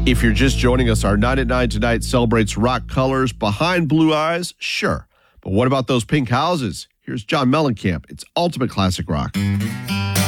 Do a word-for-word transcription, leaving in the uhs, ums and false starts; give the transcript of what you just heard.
If you're just joining us, our Nine at Nine tonight celebrates rock colors behind blue eyes. Sure. But what about those pink houses? Here's John Mellencamp. It's Ultimate Classic Rock.